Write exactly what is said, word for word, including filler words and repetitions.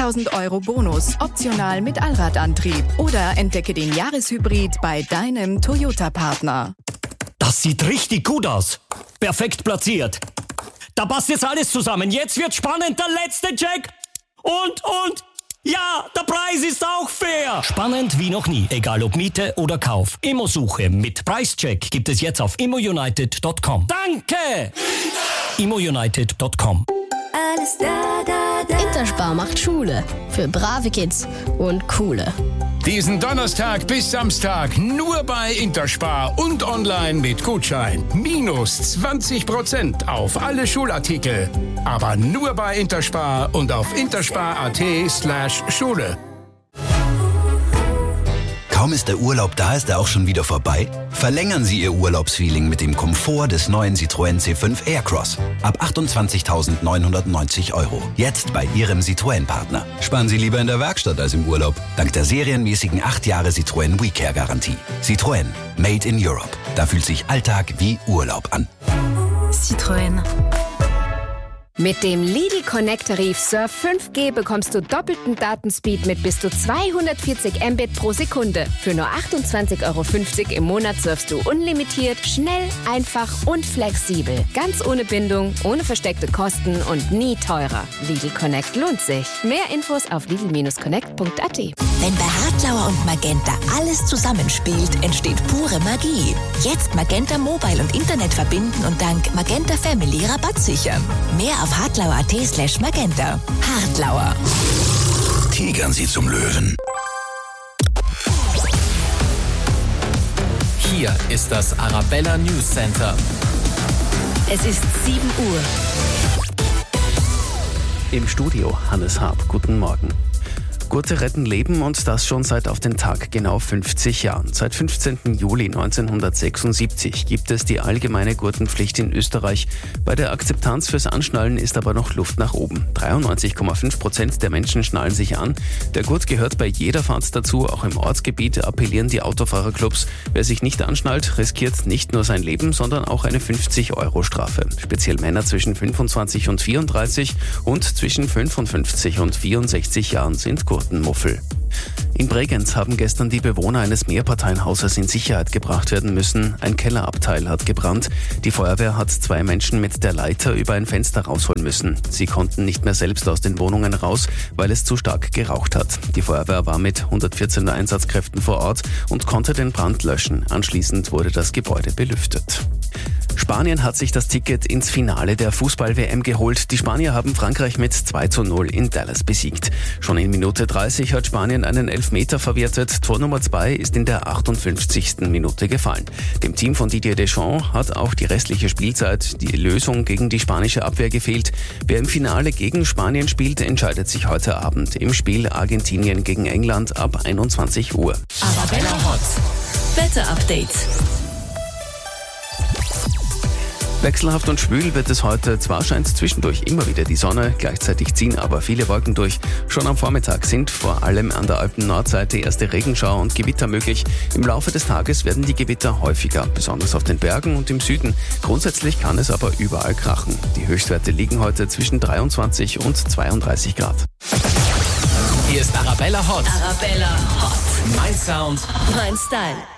sechstausend Euro Bonus, optional mit Allradantrieb. Oder entdecke den Jahreshybrid bei deinem Toyota-Partner. Das sieht richtig gut aus. Perfekt platziert. Da passt jetzt alles zusammen. Jetzt wird spannend. Der letzte Check. Und, und... Ja, der Preis ist auch fair. Spannend wie noch nie, egal ob Miete oder Kauf. Immosuche mit Preischeck gibt es jetzt auf immounited punkt com. Danke! immounited punkt com. Alles da, da, da. Interspar macht Schule für brave Kids und coole. Diesen Donnerstag bis Samstag nur bei Interspar und online mit Gutschein. Minus zwanzig Prozent auf alle Schulartikel. Aber nur bei Interspar und auf interspar.at slash Schule. Kaum ist der Urlaub da, ist er auch schon wieder vorbei? Verlängern Sie Ihr Urlaubsfeeling mit dem Komfort des neuen Citroën C fünf Aircross. Ab achtundzwanzigtausendneunhundertneunzig Euro. Jetzt bei Ihrem Citroën-Partner. Sparen Sie lieber in der Werkstatt als im Urlaub. Dank der serienmäßigen acht Jahre Citroën WeCare-Garantie. Citroën. Made in Europe. Da fühlt sich Alltag wie Urlaub an. Citroën. Mit dem Lidl Connect-Tarif Surf fünf G bekommst du doppelten Datenspeed mit bis zu zweihundertvierzig Mbit pro Sekunde. Für nur achtundzwanzig Euro fünfzig im Monat surfst du unlimitiert, schnell, einfach und flexibel. Ganz ohne Bindung, ohne versteckte Kosten und nie teurer. Lidl Connect lohnt sich. Mehr Infos auf lidl connect punkt a t. Wenn bei Hartlauer und Magenta alles zusammenspielt, entsteht pure Magie. Jetzt Magenta Mobile und Internet verbinden und dank Magenta Family Rabatt sichern. Mehr auf hartlauer.at slash magenta. Hartlauer. Tigern Sie zum Löwen. Hier ist das Arabella News Center. Es ist sieben Uhr. Im Studio Hannes Haab. Guten Morgen. Gurte retten Leben und das schon seit auf den Tag genau fünfzig Jahren. Seit fünfzehnten Juli neunzehnhundertsechsundsiebzig gibt es die allgemeine Gurtenpflicht in Österreich. Bei der Akzeptanz fürs Anschnallen ist aber noch Luft nach oben. dreiundneunzig Komma fünf Prozent der Menschen schnallen sich an. Der Gurt gehört bei jeder Fahrt dazu. Auch im Ortsgebiet appellieren die Autofahrerclubs. Wer sich nicht anschnallt, riskiert nicht nur sein Leben, sondern auch eine fünfzig Euro Strafe. Speziell Männer zwischen fünfundzwanzig und vierunddreißig und zwischen fünfundfünfzig und vierundsechzig Jahren sind Gurten. Muffel. In Bregenz haben gestern die Bewohner eines Mehrparteienhauses in Sicherheit gebracht werden müssen. Ein Kellerabteil hat gebrannt. Die Feuerwehr hat zwei Menschen mit der Leiter über ein Fenster rausholen müssen. Sie konnten nicht mehr selbst aus den Wohnungen raus, weil es zu stark geraucht hat. Die Feuerwehr war mit hundertvierzehn Einsatzkräften vor Ort und konnte den Brand löschen. Anschließend wurde das Gebäude belüftet. Spanien hat sich das Ticket ins Finale der Fußball-W M geholt. Die Spanier haben Frankreich mit zwei zu null in Dallas besiegt. Schon in Minute dreißig hat Spanien einen Elfmeter verwertet. Tor Nummer zwei ist in der achtundfünfzigsten Minute gefallen. Dem Team von Didier Deschamps hat auch die restliche Spielzeit die Lösung gegen die spanische Abwehr gefehlt. Wer im Finale gegen Spanien spielt, entscheidet sich heute Abend im Spiel Argentinien gegen England ab einundzwanzig Uhr. Arabella Hot. Wetter-Update. Wechselhaft und schwül wird es heute. Zwar scheint zwischendurch immer wieder die Sonne, gleichzeitig ziehen aber viele Wolken durch. Schon am Vormittag sind vor allem an der Alpen-Nordseite erste Regenschauer und Gewitter möglich. Im Laufe des Tages werden die Gewitter häufiger, besonders auf den Bergen und im Süden. Grundsätzlich kann es aber überall krachen. Die Höchstwerte liegen heute zwischen dreiundzwanzig und zweiunddreißig Grad. Hier ist Arabella Hot. Arabella Hot. Mein Sound. Mein Style.